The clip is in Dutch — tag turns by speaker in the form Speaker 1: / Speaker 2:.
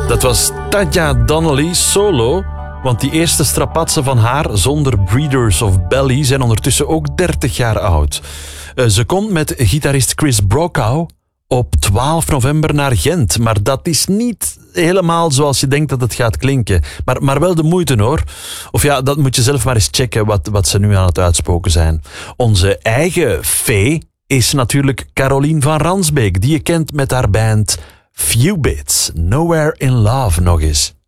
Speaker 1: Dat was Tadja Donnelly solo, want die eerste strapatsen van haar zonder Breeders of Belly zijn ondertussen ook 30 jaar oud. Ze komt met gitarist Chris Brokaw op 12 november naar Gent, maar dat is niet helemaal zoals je denkt dat het gaat klinken. Maar wel de moeite hoor. Of ja, dat moet je zelf maar eens checken wat ze nu aan het uitspoken zijn. Onze eigen fee is natuurlijk Carolien van Ransbeek, die je kent met haar band Few Bits. Nowhere in Love nog eens.